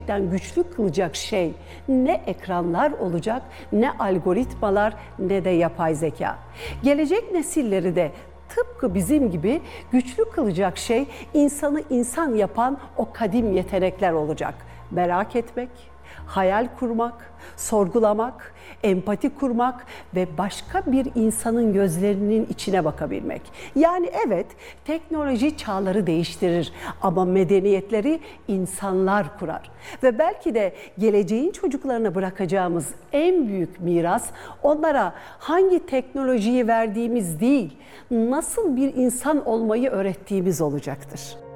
Güçlü kılacak şey ne ekranlar olacak, ne algoritmalar, ne de yapay zeka. Gelecek nesilleri de tıpkı bizim gibi güçlü kılacak şey insanı insan yapan o kadim yetenekler olacak. Merak etmek, hayal kurmak, sorgulamak, empati kurmak ve başka bir insanın gözlerinin içine bakabilmek. Yani evet, teknoloji çağları değiştirir ama medeniyetleri insanlar kurar. Ve belki de geleceğin çocuklarına bırakacağımız en büyük miras onlara hangi teknolojiyi verdiğimiz değil, nasıl bir insan olmayı öğrettiğimiz olacaktır.